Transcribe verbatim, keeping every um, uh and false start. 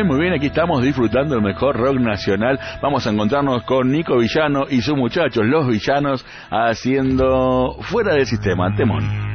bien, muy bien, aquí estamos disfrutando el mejor rock nacional. Vamos a encontrarnos con Nico Villano y sus muchachos, Los Villanos, haciendo Fuera del Sistema, temón.